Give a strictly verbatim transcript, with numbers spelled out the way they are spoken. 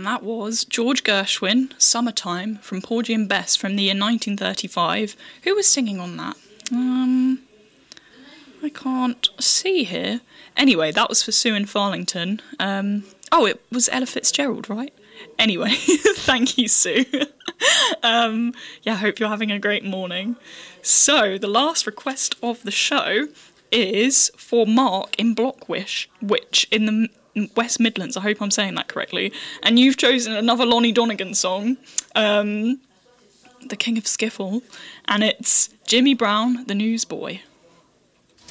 that was George Gershwin, Summertime, from Porgy and Bess from the year nineteen thirty-five. Who was singing on that? Um, I can't see here. Anyway, that was for Sue and Farlington. Um, oh, it was Ella Fitzgerald, right? Anyway, thank you, Sue. um, yeah, I hope you're having a great morning. So, the last request of the show is for Mark in Blockwish, which in the West Midlands, I hope I'm saying that correctly, and you've chosen another Lonnie Donegan song, um, The King of Skiffle, and it's Jimmy Brown, the Newsboy.